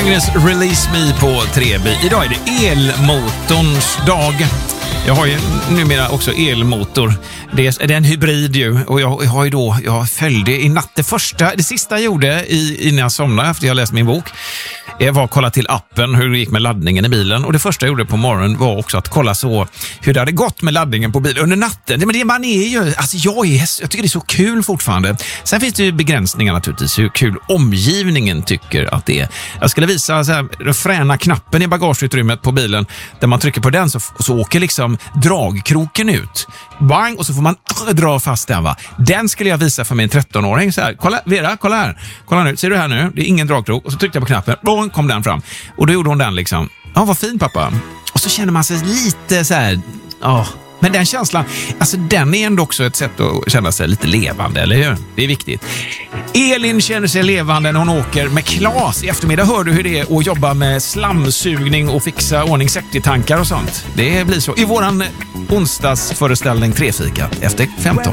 Agnes Release Me på 3B. Idag är det elmotorns dag. Jag har ju numera också elmotor. Det är en hybrid ju. Och jag följde i natt det sista jag gjorde innan jag somnade efter jag läst min bok. Jag var att kolla till appen hur det gick med laddningen i bilen. Och det första jag gjorde på morgonen var också att kolla så hur det hade gått med laddningen på bilen under natten. Men det man är ju, alltså jag tycker det är så kul fortfarande. Sen finns det ju begränsningar naturligtvis hur kul omgivningen tycker att det är. Jag skulle visa så här, den fräna knappen i bagageutrymmet på bilen. Där man trycker på den så åker liksom dragkroken ut. Bang, och så får man dra fast den, va. Den skulle jag visa för min 13-åring så här. Kolla, Vera, kolla här. Kolla nu, ser du här nu? Det är ingen dragkrok. Och så tryckte jag på knappen. Boom, kom den fram. Och då gjorde hon den liksom. Ja, vad fin pappa. Och så känner man sig lite så här. Ja. Men den känslan, alltså den är ändå också ett sätt att känna sig lite levande, eller hur? Det är viktigt. Elin känner sig levande när hon åker med Claes. I eftermiddag hör du hur det är att jobba med slamsugning och fixa ordning septitankar och sånt. Det blir så. I våran onsdagsföreställning 3-fika efter 15.